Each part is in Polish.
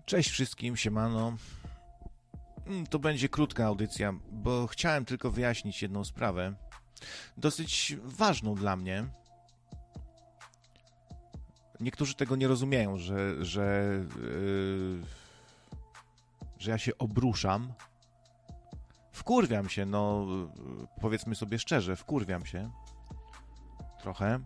Cześć wszystkim, siemano. To będzie krótka audycja, bo chciałem tylko wyjaśnić jedną sprawę, dosyć ważną dla mnie. Niektórzy tego nie rozumieją, że ja się obruszam. Wkurwiam się, no powiedzmy sobie szczerze, wkurwiam się trochę.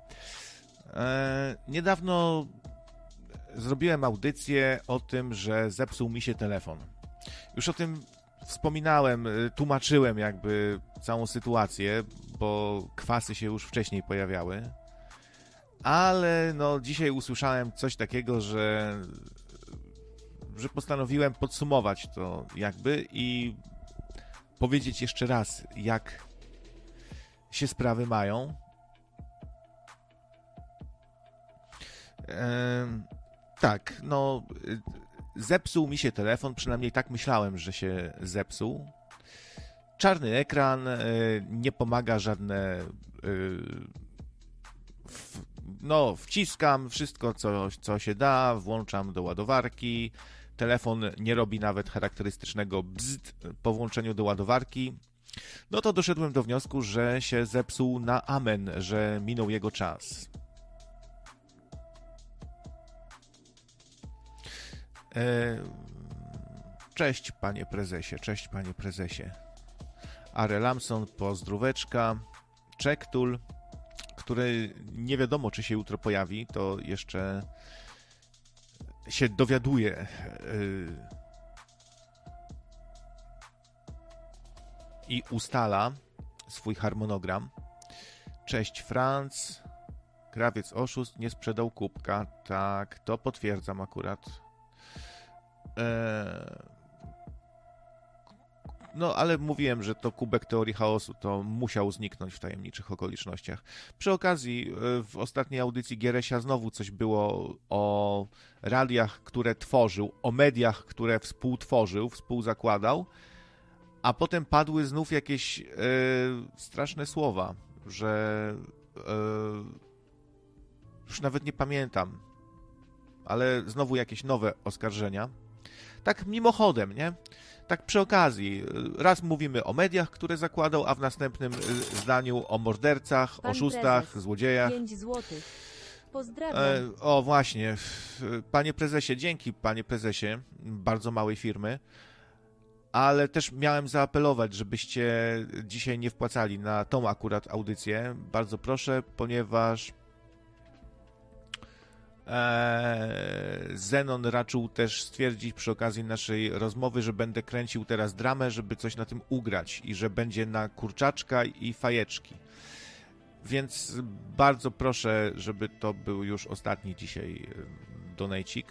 Niedawno zrobiłem audycję o tym, że zepsuł mi się telefon. Już o tym wspominałem, tłumaczyłem jakby całą sytuację, bo kwasy się już wcześniej pojawiały. Ale no dzisiaj usłyszałem coś takiego, że postanowiłem podsumować to jakby i powiedzieć jeszcze raz, jak się sprawy mają. Tak, no zepsuł mi się telefon, przynajmniej tak myślałem, że się zepsuł. Czarny ekran, nie pomaga żadne... wciskam wszystko, co się da, włączam do ładowarki. Telefon nie robi nawet charakterystycznego bzd po włączeniu do ładowarki. No to doszedłem do wniosku, że się zepsuł na amen, że minął jego czas. Cześć panie prezesie, cześć panie prezesie. Are Lamson, pozdróweczka. Czektul, który nie wiadomo czy się jutro pojawi, to jeszcze się dowiaduje i ustala swój harmonogram. Cześć Franc. Krawiec oszust nie sprzedał kubka. Tak, to potwierdzam akurat. No, ale mówiłem, że to kubek teorii chaosu to musiał zniknąć w tajemniczych okolicznościach. Przy okazji, w ostatniej audycji Gieresia znowu coś było o radiach, które tworzył, o mediach, które współtworzył, współzakładał, a potem padły znów jakieś straszne słowa, że już nawet nie pamiętam, ale znowu jakieś nowe oskarżenia. Tak mimochodem, nie? Tak przy okazji. Raz mówimy o mediach, które zakładał, a w następnym zdaniu o mordercach, oszustach, złodziejach. 5 złotych. Pozdrawiam. O właśnie. Panie prezesie, dzięki panie prezesie bardzo małej firmy, ale też miałem zaapelować, żebyście dzisiaj nie wpłacali na tą akurat audycję. Bardzo proszę, ponieważ Zenon raczył też stwierdzić przy okazji naszej rozmowy, że będę kręcił teraz dramę, żeby coś na tym ugrać i że będzie na kurczaczka i fajeczki. Więc bardzo proszę, żeby to był już ostatni dzisiaj donejcik.